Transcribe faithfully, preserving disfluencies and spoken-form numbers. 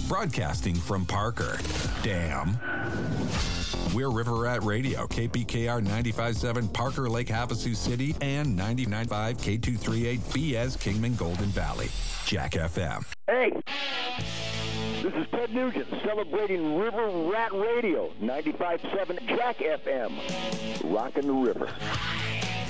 broadcasting from Parker. Damn. We're River Rat Radio, K P K R ninety-five point seven, Parker Lake, Havasu City, and ninety-nine point five, K two thirty-eight, B S Kingman, Golden Valley. Jack F M. Hey, this is Ted Nugent celebrating River Rat Radio, ninety-five point seven Jack F M. Rockin' the river.